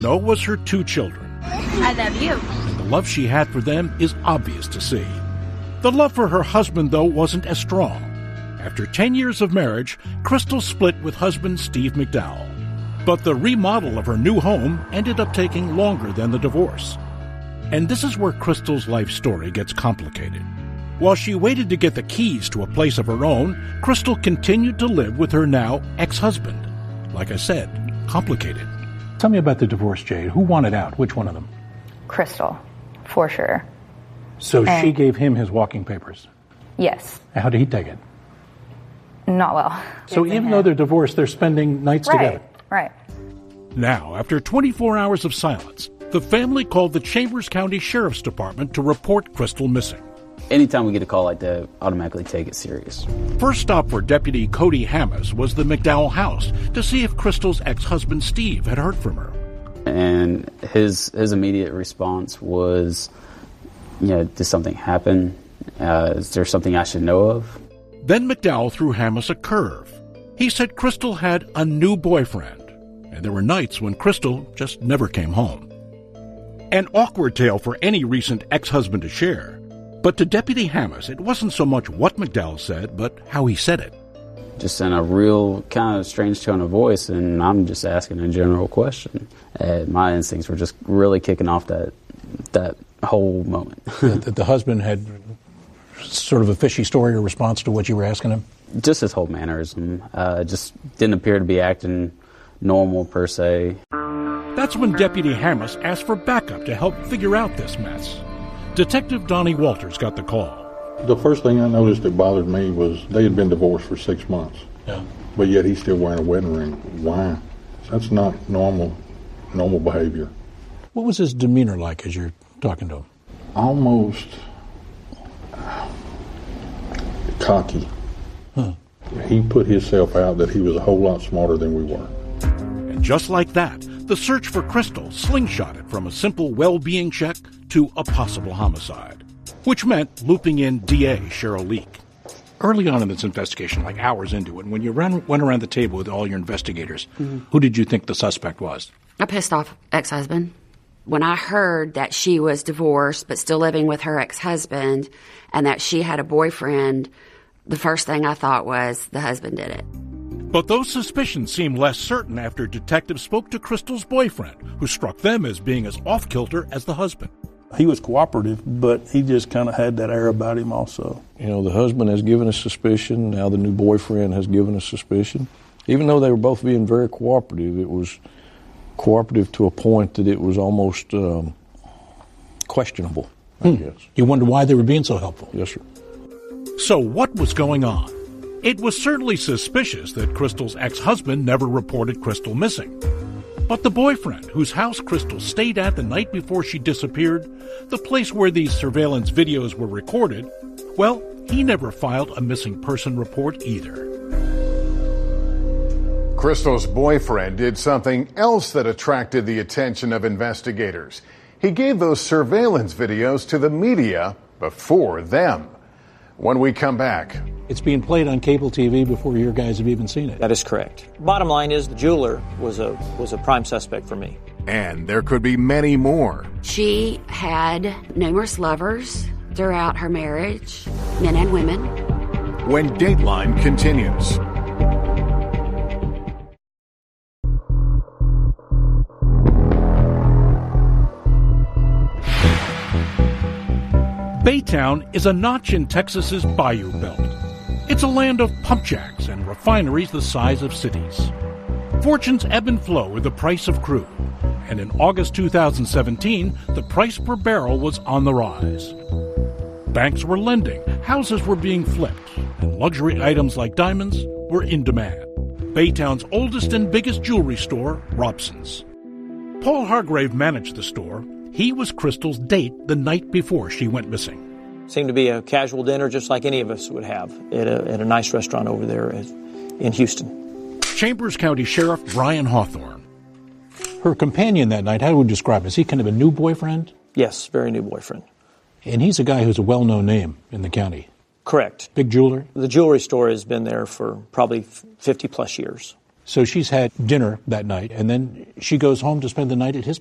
No, was her 2 children. I love you. And the love she had for them is obvious to see. The love for her husband, though, wasn't as strong. After 10 years of marriage, Crystal split with husband Steve McDowell. But the remodel of her new home ended up taking longer than the divorce. And this is where Crystal's life story gets complicated. While she waited to get the keys to a place of her own, Crystal continued to live with her now ex-husband. Like I said, complicated. Tell me about the divorce, Jade. Who wanted out? Which one of them? Crystal, for sure. So she gave him his walking papers? Yes. And how did he take it? Not well. So even though they're divorced, they're spending nights together? Right. Now, after 24 hours of silence, the family called the Chambers County Sheriff's Department to report Crystal missing. Anytime we get a call like that, automatically take it serious. First stop for Deputy Cody Hammes was the McDowell house to see if Crystal's ex-husband Steve had heard from her. And his immediate response was, did something happen? Is there something I should know of? Then McDowell threw Hammes a curve. He said Crystal had a new boyfriend, and there were nights when Crystal just never came home. An awkward tale for any recent ex-husband to share. But to Deputy Hammes, it wasn't so much what McDowell said, but how he said it. Just in a real kind of strange tone of voice, and I'm just asking a general question. My instincts were just really kicking off that whole moment. That the husband had sort of a fishy story or response to what you were asking him? Just his whole mannerism. Just didn't appear to be acting normal, per se. That's when Deputy Hammes asked for backup to help figure out this mess. Detective Donnie Walters got the call. The first thing I noticed that bothered me was they had been divorced for 6 months. Yeah. But yet he's still wearing a wedding ring. Why? That's not normal behavior. What was his demeanor like as you're talking to him? Almost cocky. Huh. He put himself out that he was a whole lot smarter than we were. And just like that, the search for Crystal slingshotted from a simple well-being check to a possible homicide, which meant looping in DA Cheryl Leak. Early on in this investigation, like hours into it, when you went around the table with all your investigators, who did you think the suspect was? A pissed off ex-husband. When I heard that she was divorced but still living with her ex-husband and that she had a boyfriend, the first thing I thought was the husband did it. But those suspicions seemed less certain after detectives spoke to Crystal's boyfriend, who struck them as being as off-kilter as the husband. He was cooperative, but he just kind of had that air about him also. The husband has given us suspicion. Now the new boyfriend has given us suspicion. Even though they were both being very cooperative, it was cooperative to a point that it was almost questionable, I guess. You wonder why they were being so helpful? Yes, sir. So what was going on? It was certainly suspicious that Crystal's ex-husband never reported Crystal missing. But the boyfriend, whose house Crystal stayed at the night before she disappeared, the place where these surveillance videos were recorded, well, he never filed a missing person report either. Crystal's boyfriend did something else that attracted the attention of investigators. He gave those surveillance videos to the media before them. When we come back... It's being played on cable TV before your guys have even seen it. That is correct. Bottom line is the jeweler was a prime suspect for me. And there could be many more. She had numerous lovers throughout her marriage, men and women. When Dateline continues. Baytown is a notch in Texas's Bayou Belt. It's a land of pump jacks and refineries the size of cities. Fortunes ebb and flow with the price of crude, and in August 2017, the price per barrel was on the rise. Banks were lending, houses were being flipped, and luxury items like diamonds were in demand. Baytown's oldest and biggest jewelry store, Robson's. Paul Hargrave managed the store. He was Crystal's date the night before she went missing. Seemed to be a casual dinner just like any of us would have at a nice restaurant over there in Houston. Chambers County Sheriff Brian Hawthorne. Her companion that night, how would we describe him? Is he kind of a new boyfriend? Yes, very new boyfriend. And he's a guy who's a well-known name in the county. Correct. Big jeweler? The jewelry store has been there for probably 50-plus years. So she's had dinner that night, and then she goes home to spend the night at his